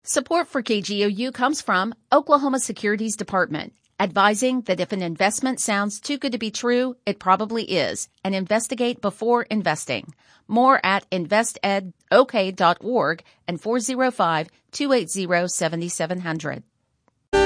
Support for KGOU comes from Oklahoma Securities Department, advising that if an investment sounds too good to be true, it probably is, and investigate before investing. More at investedok.org and 405-280-7700.